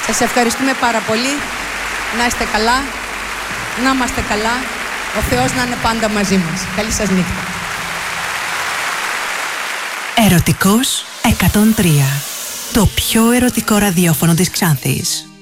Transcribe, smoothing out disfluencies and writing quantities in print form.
Σας ευχαριστούμε πάρα πολύ. Να είστε καλά, να είμαστε καλά. Ο Θεός να είναι πάντα μαζί μας. Καλή σας νύχτα. Ερωτικός 103. Το πιο ερωτικό ραδιόφωνο της Ξάνθης.